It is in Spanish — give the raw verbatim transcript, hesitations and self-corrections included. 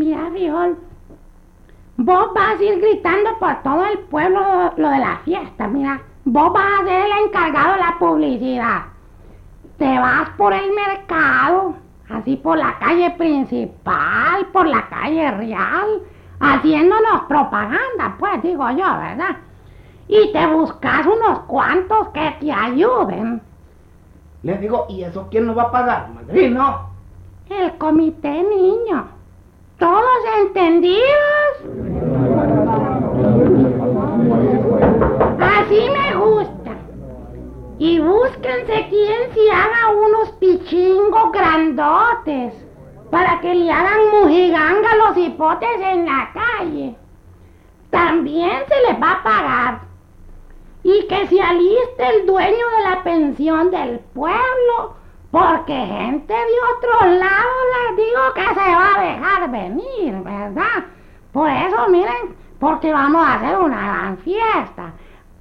Mira, Friol, vos vas a ir gritando por todo el pueblo lo de la fiesta, mira. Vos vas a ser el encargado de la publicidad. Te vas por el mercado, así por la calle principal, por la calle real, haciéndonos propaganda, pues digo yo, ¿verdad? Y te buscas unos cuantos que te ayuden. Les digo, ¿y eso quién nos va a pagar, madrino? El comité niño. ¿Todos entendidos? Así me gusta. Y búsquense quien se haga unos pichingos grandotes para que le hagan mujiganga a los hipotes en la calle. También se les va a pagar. Y que se aliste el dueño de la pensión del pueblo, porque gente de otro lado les digo que se va a dejar venir, ¿verdad? Por eso, miren, porque vamos a hacer una gran fiesta.